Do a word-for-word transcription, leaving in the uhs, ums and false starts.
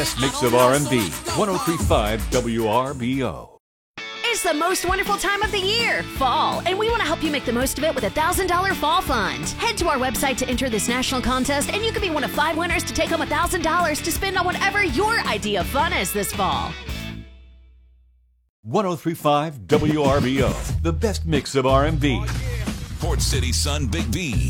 Best mix of R and B. one oh three point five W R B O. It's the most wonderful time of the year, fall, and we want to help you make the most of it with a one thousand dollars Fall Fund. Head to our website to enter this national contest, and you could be one of five winners to take home one thousand dollars to spend on whatever your idea of fun is this fall. one oh three point five W R B O, the best mix of R and B. Port City Sun Big B.